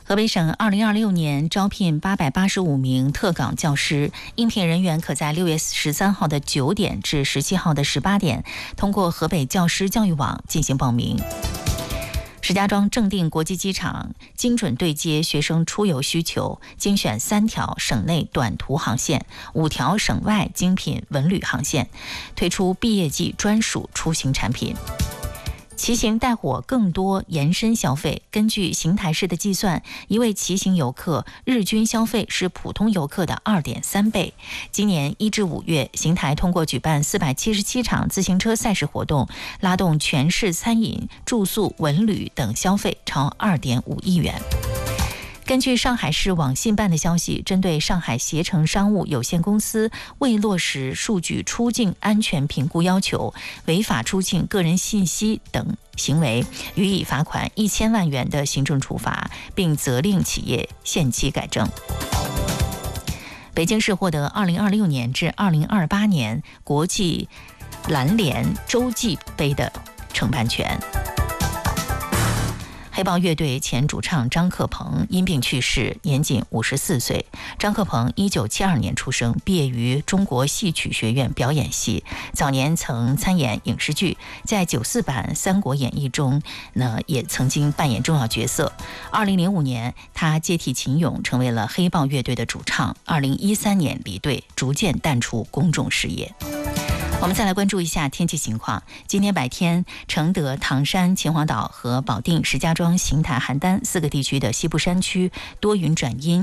河北省2026年招聘885名特岗教师，应聘人员可在6月13号的9点至17号的18点，通过河北教师教育网进行报名。石家庄正定国际机场精准对接学生出游需求，精选3条省内短途航线、5条省外精品文旅航线，推出毕业季专属出行产品。骑行带火更多延伸消费。根据邢台市的计算，一位骑行游客日均消费是普通游客的2.3倍。今年1至5月，邢台通过举办477场自行车赛事活动，拉动全市餐饮、住宿、文旅等消费超2.5亿元。根据上海市网信办的消息，针对上海携程商务有限公司未落实数据出境安全评估要求，违法出境个人信息等行为，予以罚款1000万元的行政处罚，并责令企业限期改正。北京市获得2026年至2028年国际篮联洲际杯的承办权。黑豹乐队前主唱张克鹏因病去世，年仅54岁。张克鹏1972年出生，毕业于中国戏曲学院表演系，早年曾参演影视剧，在94版《三国演义》中也曾经扮演重要角色。2005年，他接替秦勇，成为了黑豹乐队的主唱。2013年离队，逐渐淡出公众视野。我们再来关注一下天气情况。今天白天，承德、唐山、秦皇岛和保定、石家庄、邢台、邯郸4个地区的西部山区多云转阴。